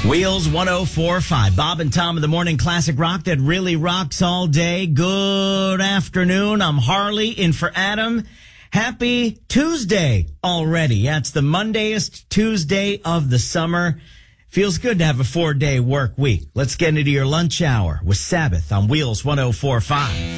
Wheels 104.5. Bob and Tom in the morning classic rock that really rocks all day. Good afternoon. I'm Harley in for Adam. Happy Tuesday already. Yeah, it's the Mondayest Tuesday of the summer. Feels good to have a 4-day work week. Let's get into your lunch hour with Sabbath on Wheels 104.5.